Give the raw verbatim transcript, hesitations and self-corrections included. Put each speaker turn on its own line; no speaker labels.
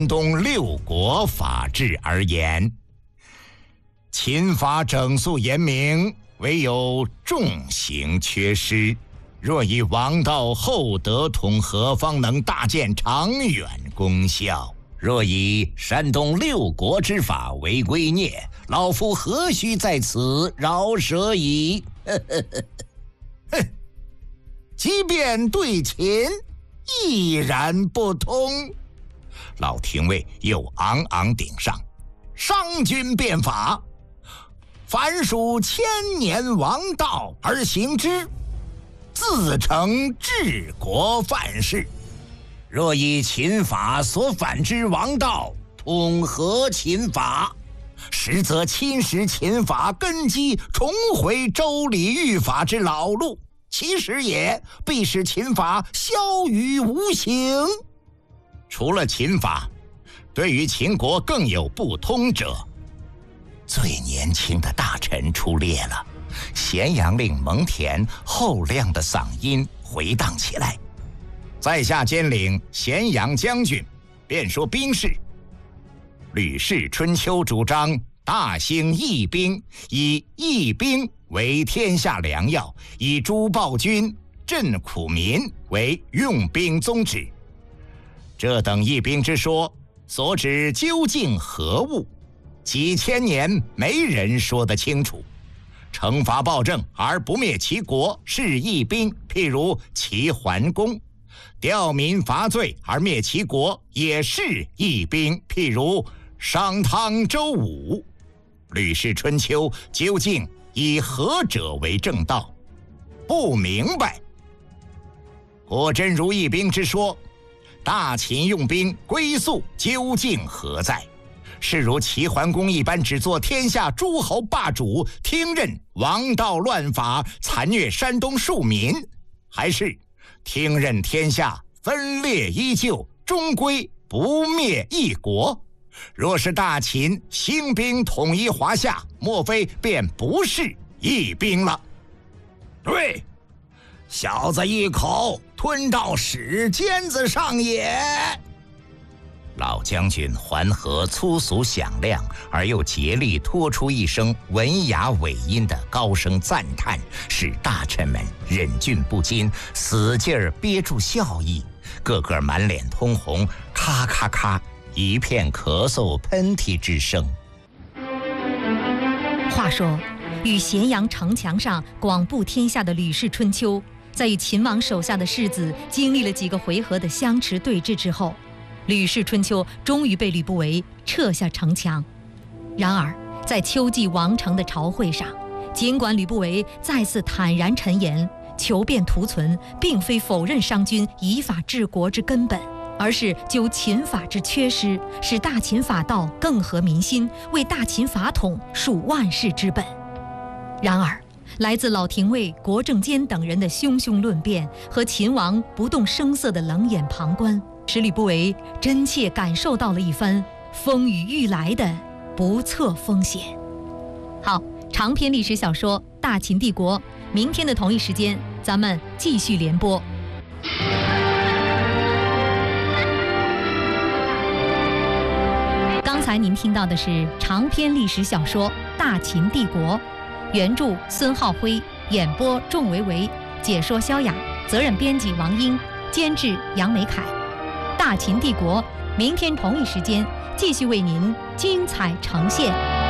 东六国法制而言，秦法整肃严明，唯有重刑缺失。若以王道厚德统合，方能大见长远功效。若以山东六国之法为圭臬，老夫何须在此饶舌矣？哼！即便对秦，亦然不通。老廷尉又昂昂顶上，商君变法，凡属千年王道而行之，自成治国范式。若以秦法所反之王道统合秦法，实则侵蚀秦法根基，重回周礼律法之老路，其实也必使秦法消于无形。除了秦法，对于秦国更有不通者。最年轻的大臣出列了，咸阳令蒙恬厚亮的嗓音回荡起来。在下兼领咸阳将军，便说兵事。吕氏春秋主张大兴义兵，以义兵为天下良药，以诛暴君、镇苦民为用兵宗旨。这等义兵之说，所指究竟何物？几千年没人说得清楚。惩罚暴政而不灭其国是义兵，譬如齐桓公；吊民伐罪而灭其国也是义兵，譬如商汤周武。吕氏春秋究竟以何者为正道？不明白。果真如义兵之说，大秦用兵归宿究竟何在？是如齐桓公一般只做天下诸侯霸主，听任王道乱法，残虐山东庶民，还是听任天下分裂依旧，终归不灭一国？若是大秦兴兵统一华夏，莫非便不是义兵了？对，小子一口吞到屎尖子上也。老将军缓和粗俗响亮而又竭力拖出一声文雅尾音的高声赞叹，使大臣们忍俊不禁，死劲儿憋住笑意，个个满脸通红，咔咔咔一片咳嗽喷嚏之声。
话说，与咸阳城墙上广布天下的吕氏春秋，在与秦王手下的世子经历了几个回合的相持对峙之后，吕氏春秋终于被吕不韦撤下城墙。然而在秋季王城的朝会上，尽管吕不韦再次坦然陈言，求变图存并非否认商君以法治国之根本，而是究秦法之缺失，使大秦法道更合民心，为大秦法统树万世之本。然而来自老廷尉国正坚等人的汹汹论辩和秦王不动声色的冷眼旁观，使吕不韦真切感受到了一番风雨欲来的不测风险。好，长篇历史小说《大秦帝国》，明天的同一时间咱们继续连播。刚才您听到的是长篇历史小说《大秦帝国》，原著孙浩辉，演播仲维维，解说萧雅，责任编辑王英，监制杨梅凯。大秦帝国，明天同一时间继续为您精彩呈现。